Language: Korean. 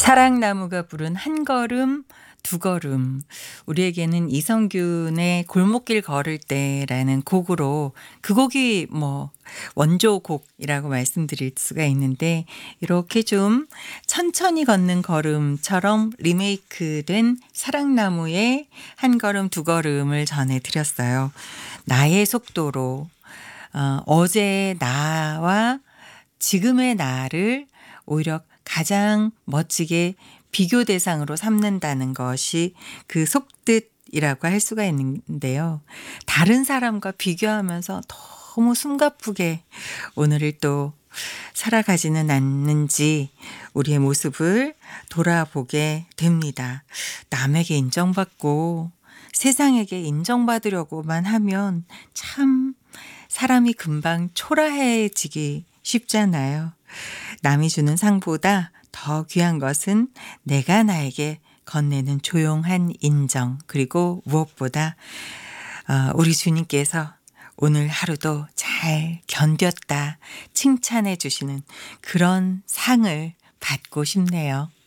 사랑나무가 부른 한 걸음 두 걸음. 우리에게는 이성균의 골목길 걸을 때라는 곡으로 그 곡이 원조곡이라고 말씀드릴 수가 있는데 이렇게 좀 천천히 걷는 걸음처럼 리메이크된 사랑나무의 한 걸음 두 걸음을 전해 드렸어요. 나의 속도로 어제의 나와 지금의 나를 오히려 가장 멋지게 비교 대상으로 삼는다는 것이 그 속뜻이라고 할 수가 있는데요. 다른 사람과 비교하면서 너무 숨가쁘게 오늘을 또 살아가지는 않는지 우리의 모습을 돌아보게 됩니다. 남에게 인정받고 세상에게 인정받으려고만 하면 참 사람이 금방 초라해지기 쉽잖아요. 남이 주는 상보다 더 귀한 것은 내가 나에게 건네는 조용한 인정, 그리고 무엇보다 우리 주님께서 오늘 하루도 잘 견뎠다 칭찬해 주시는 그런 상을 받고 싶네요.